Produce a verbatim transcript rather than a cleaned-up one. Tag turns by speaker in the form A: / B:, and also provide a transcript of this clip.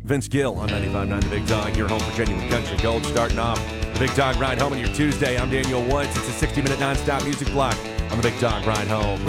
A: Vince Gill on ninety-five point nine The Big Dog, your home for genuine country gold, starting off The Big Dog Ride Home on your Tuesday. I'm Daniel Woods. It's a sixty-minute nonstop music block on The Big Dog Ride Home.